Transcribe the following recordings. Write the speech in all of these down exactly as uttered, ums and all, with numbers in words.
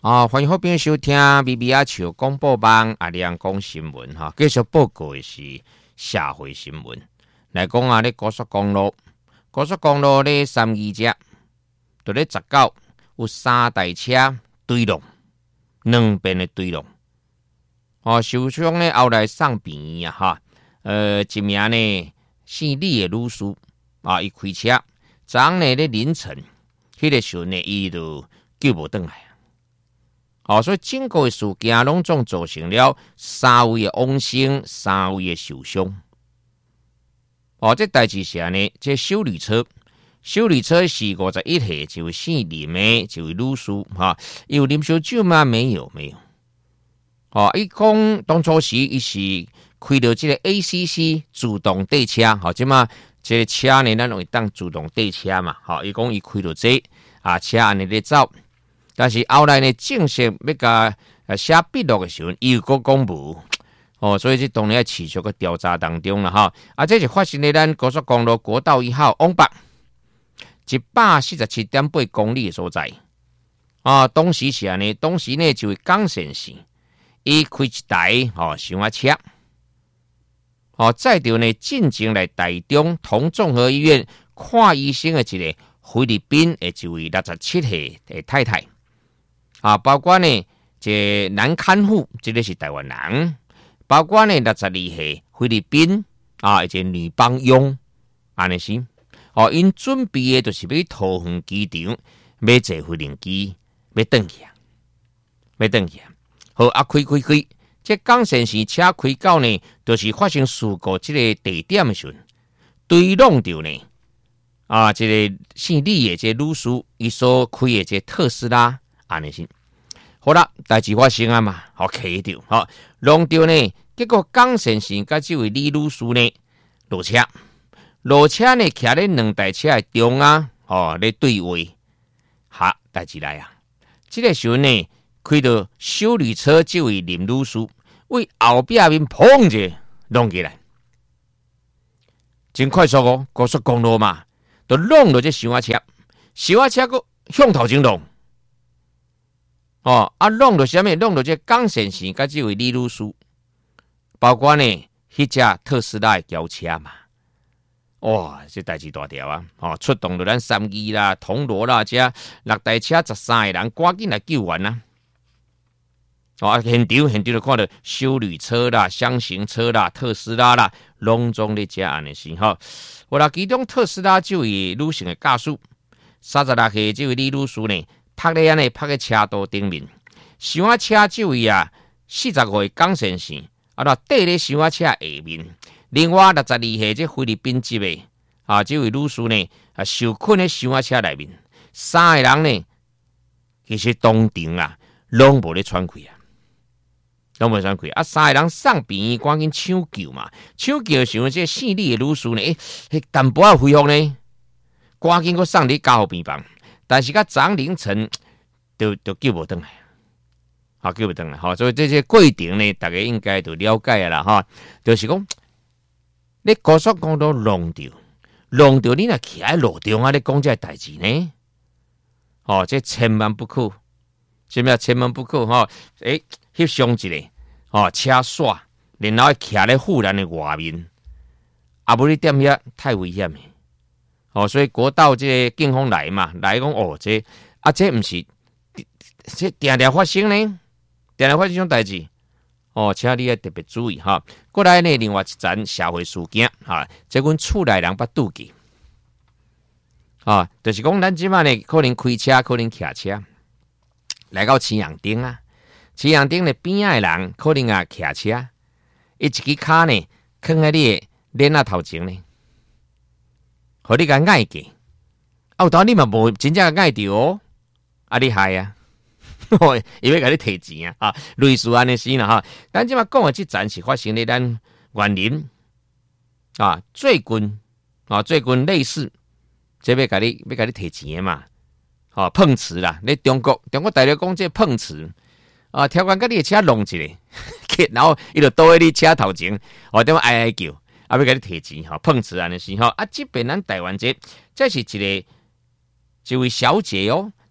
啊，欢迎好朋友收听 B B 阿球广播网阿亮讲新闻哈，继续报告的是社会新闻。来讲啊，咧高速公路，高速公路咧三二只，就咧十九有三台车对撞，两边的对撞。哦，受伤咧后来送病院啊哈，呃，一名呢姓李的女士啊，伊开车，昨昏呢咧凌晨，迄、那个时阵呢，伊就救无转来。哦，所以整个事件拢总造成了三位的亡生，三位的受伤。哦，这代志是安尼，这修理车，修理车是五十一岁，一位姓林的，一位女士哈，有啉烧酒吗？没有，没有。哦，伊讲当初时伊是开到这个 A C C 自动对车，好、哦，即嘛这个车呢，咱容易当自动对车嘛，好、哦，伊讲伊开到这啊车安尼咧走。但是后来呢，正式要甲写笔录的时候，伊又搁讲无哦，所以这当然要持续个调查当中了哈。啊，这是发生在咱高速公路国道一号往北一百四十七点八公里的所在啊。当时是安尼，当时呢就是港线线，伊开一台哦小货车，哦载着呢进前来台中同综合医院看医生的一个菲律宾的一位六十七岁的太太。啊，包括呢，这男看护，这个是台湾人；包括呢，六十二岁菲律宾啊，一个女帮佣，安尼是。哦，因准备的就是要桃园机场，要坐飞轮机，要转去啊，要转去啊。好啊，开开开，这港线线车开到呢，就是发生事故这个地点的时候，对撞到呢，啊，这个姓李的这女士，伊所开的这特斯拉。安尼先，好啦，代志发生啊嘛，好卡着，好弄着呢。结果港线线甲这位李女士呢落车，落车呢徛咧两台车的中啊，哦咧对话，哈，代志来啊！这个时候呢，开到修理车这位林女士为后壁面砰一下弄起来，真快速哦，高速公路嘛，都弄到这小货车，小货车个向头前弄。哦，啊，弄到什么？弄到这港线线，甲这位李女士，包括呢，迄只特斯拉的轿车嘛，哇，这代志大条啊！哦，出动了咱三义啦、铜锣啦，这六台车十三个人，赶紧来救援啊！哦，现场现场就看到修理车啦、箱型车啦、特斯拉啦，拢总咧遮安尼是哈。我啦，其中特斯拉这位女性的驾驶，三十六岁这位李女士呢？拍咧安尼，拍喺车道顶面，小货车这位啊，四十岁港线线，啊，那缀咧小货车下面。另外六十二岁这菲律宾籍的啊，这位女士呢，啊，受困喺小货车内面，三个人呢，其实当场啊，拢无咧喘气啊，拢无喘气啊，三个人送病院，赶紧抢救嘛，抢救的时候，这姓李的女士呢，诶、欸，迄淡薄仔恢复呢，赶紧搁送伫加护病房。但是，甲昨凌晨都都救不回来，好救不回来，好，所以这些过程呢，大家应该都了解啦，哈，就是讲，你高速公路弄掉，弄掉，你若徛喺路中啊，你讲这代志呢？哦，这千万不可，什么千万不可哈？诶、欸，翕相一个，哦，车煞，然后徛喺护栏的外面，啊，无你点遐太危险的。哦，所以国道这个警方来嘛，来讲哦，这啊这不是这定定发生呢，定定发生这种代志，哦，请你要特别注意哈。过来呢，另外一件社会事件哈，这阮厝内人捌拄记，啊，就是讲咱即摆呢，可能开车，可能骑车，来到青阳町啊，青阳町的边仔的人可能啊骑车，伊一支骹呢，囥喺你的脸仔头前呢。互你甲爱过，啊，当你嘛无真正爱着哦，啊，你害啊，伊要甲你摕钱啊，啊，类似安尼是啦哈。咱即马讲的即阵是发生咧咱园林啊，最近啊，最近类似，即要甲你要甲你摕钱嘛，啊，碰瓷啦，咧中国中国大陆讲这碰瓷啊，挑关甲你的车弄一下，然后伊就倒喺你车头前，哦，点哀哀叫。啊，要甲你摕钱哈，碰瓷安尼是吼啊，这边咱台湾这这是一个一位小姐哦，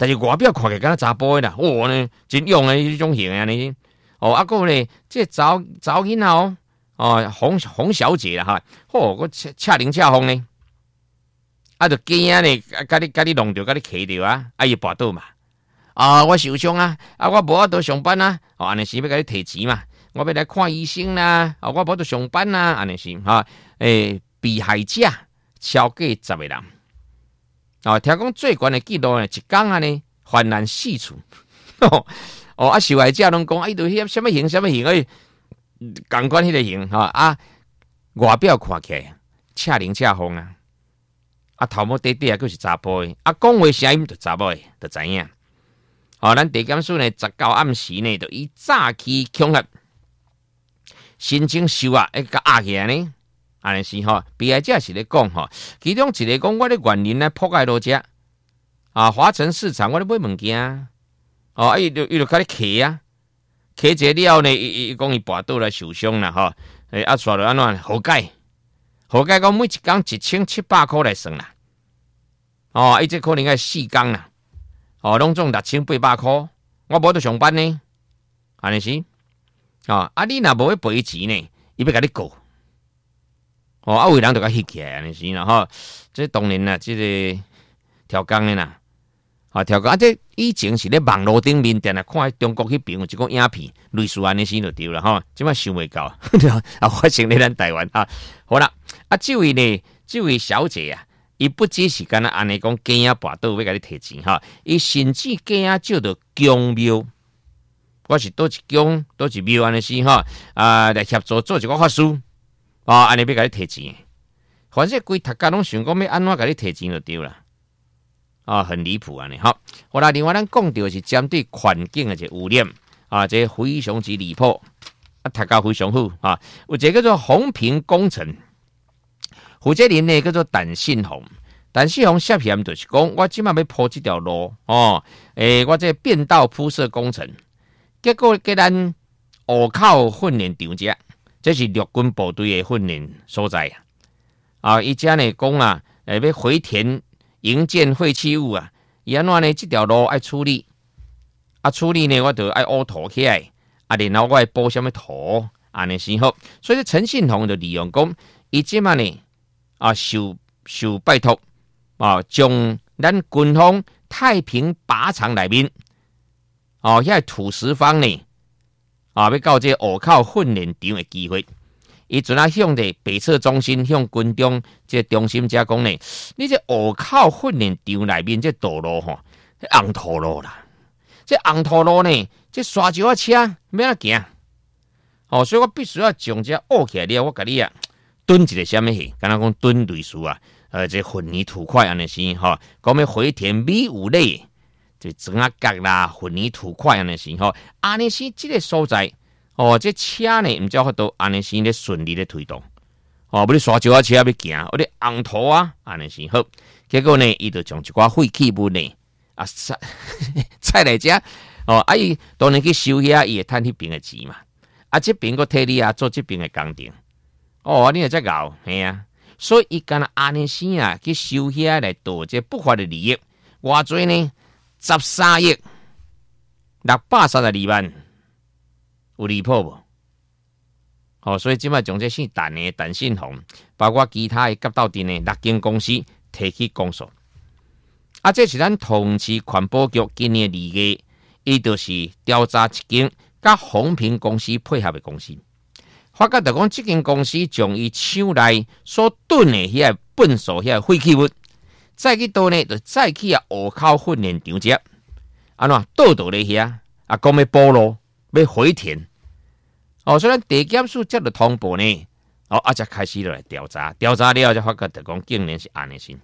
但是外表看起来敢若查甫的啦，哇呢，真勇的迄种型啊呢。哦，啊个咧，这查查囡仔哦，哦洪洪小姐啦哈，嚯，我恰恰灵恰风呢，啊就惊咧，甲你甲你弄着，甲你骑着啊，啊伊跋倒嘛，啊我受伤啊，啊我无法度上班啊，哦安尼是要甲你提钱嘛，我要来看医生啦，啊我无法度上班啦，安尼是哈，诶被害者超过十个人，哦听讲最悬的记录呢，一天啊呢患难四处。哦，啊，受害者拢讲，啊，伊著迄什么型，什么型，哎，共款迄个型，哈啊，外表看起来恰灵恰风啊，啊，头毛短短啊，佫是查甫的，啊，讲话声音就查某的，就知影。哦，咱地检署呢，十九暗时呢，就以诈欺恐吓，申请收押，一个压起来呢，安尼是吼，被害者是咧讲吼，其中一个讲，我咧原人呢，破盖路遮，啊，华城市场，我咧买物件。哦，啊，伊就伊就甲你骑啊，骑者了呢，伊伊讲伊跋倒来受伤啦，吼，诶，啊，煞落安怎好解？好解讲每一工一千七百块来算啦，哦，伊这可能要四工啦，哦，拢总六千八百块，我无得上班呢，安尼是，哦，啊，你若无要赔钱呢，伊要甲你告，哦，啊，有人就甲翕起来，安尼是啦，吼，这当然啦，这个调工的啦。啊，调讲啊，这以前是咧网络顶面定来看中国迄边有一个影片，类似安尼先就对了吼，即摆想袂到，啊，发生咧咱台湾啊。好啦，啊，这位呢，这位小姐啊，伊不只是干那安尼讲鸡仔跋倒要甲你提钱哈，伊甚至鸡仔借到公庙，我是倒一公倒一庙安尼先哈，啊，来协助做一个法事，啊，安尼要甲你提钱，反正规读家拢想讲要安怎甲你提钱就对了。啊，很离谱啊！你好，好啦，另外咱讲到是针对环境的这污染啊，这非常之离谱啊，读家非常好啊。有一个叫做红屏工程，负责人呢叫做陈信宏，陈信宏涉嫌就是讲，我今麦要铺这条路哦，诶，我这变道铺设工程，结果给咱湖口训练场遮，这是陆军部队的训练所在啊。啊，伊遮呢讲啊，诶，要回填。营建废弃物啊，伊安怎呢？这条路爱处理，啊处理呢，我就爱挖土起来，啊然后我爱补什么土，安尼先好。所以陈信宏就利用讲，伊即嘛呢啊受受拜托啊，将咱军方太平靶场内面哦，遐土石方呢啊，要到这湖口训练场的机会。伊阵啊向着北侧中心向军中这中心遮讲呢，你这湖口训练场内面这道路吼，红土路啦，这红土路呢，这沙石啊车免啊行，哦，所以我必须要将这挖起来了，我甲你啊蹲一个什么戏，敢若讲蹲类似啊，呃，这混凝土块安尼先吼，讲要回填米五类，就砖啊角啦，混凝土块安尼先吼，安尼先这个所在。哦，这车呢，唔知法度安尼先咧顺利咧推动，哦，不你刷石啊车要行，我哋红土啊，安尼先好。结果呢，伊就将一寡废弃物呢，啊，菜来遮，哦，啊伊当然去收遐，伊会趁迄边嘅钱嘛。啊，这边个替你啊做这边嘅工程，哦，你也真搞，系啊。所以伊干那安尼先啊，去收遐来夺这不法的利益，偌济呢？十三亿六百三十二万。有离谱无？哦，所以即摆将这姓陈的陈信宏，包括其他的甲斗阵的六间公司提起公诉。啊，这是咱同市环保局今年二月，伊就是调查一间甲红屏公司配合的公司，发觉就讲这间公司将伊厂内所囤的遐粪扫遐废弃物，再去倒呢，就再去啊湖口训练场遮，安怎倒倒咧遐啊，讲要补路。要回填，哦，所以咱地检署接到通报呢，哦，啊，才开始来调查，调查了才发觉，就讲竟然是安尼先，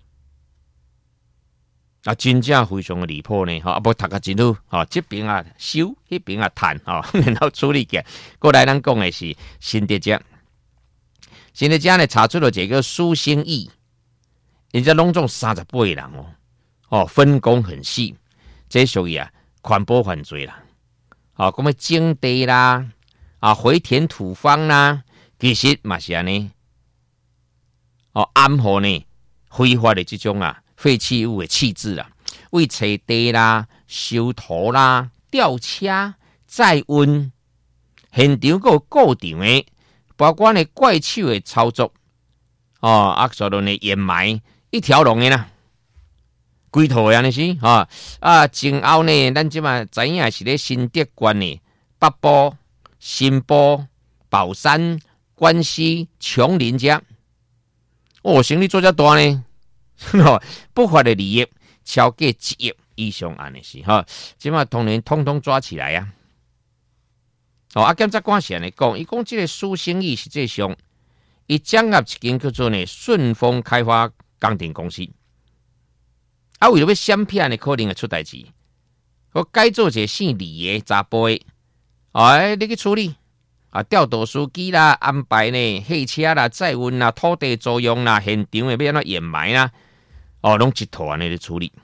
啊，真正非常的离谱呢，吼、哦，啊，无读个真好，吼、哦，这边啊收，迄边啊趁，吼、哦，然后处理起来。过来咱讲的是新德遮，新德遮呢查出了这个苏兴义，人家拢总三十八个人哦，哦，分工很细，这属于啊环保犯罪啦。啊，讲要种地啦，啊，回填土方啦，其实嘛是安尼，哦，暗号呢，非法的这种啊废弃物的弃置啦， 为找地啦、修图啦、吊车、载运，现场个固定的，包括呢怪手的操作，哦，啊，所论的掩埋一条龙的啦。规套的安尼是哈啊，前后呢，咱即嘛知影是咧新德县呢，北部、新部、宝山、关西、琼林遮，哦，生意做遮大呢，不法的利益超过一亿以上安尼是哈，即嘛同年通通抓起来啊！哦，啊，检察官是安尼讲，伊讲即个私生意实际上，伊掌握一间叫做呢顺丰开发钢铁公司。啊，为了要闪骗的可能会出代志，我改做一个姓李的查甫的，哎，你去处理啊，调度司机啦，安排呢汽车啦、载运啦、土地租用啦、现场的要安怎掩埋啦，哦，拢一套安尼去处理。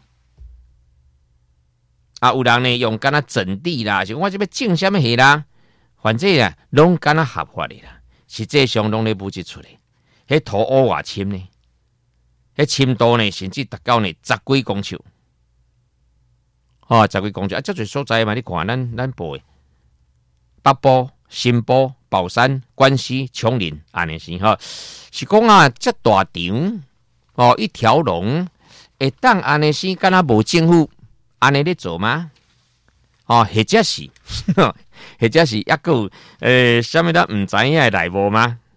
啊，有人呢用干那整地啦，是我这要种什么嘢啦，反正啊，拢干那合法的啦，实际上拢咧补一出的，迄土乌偌深呢？迄深度呢，甚至达到呢十几公尺，哦，十几公尺啊！这侪所在嘛，你看咱咱报的北部、新部、宝山、关西、琼林，安尼是哈，是讲啊，这大场哦，一条龙，会当安尼是敢若无政府安尼咧做吗？哦，或者是，或者是抑个呃，啥物咱毋知影的内幕吗？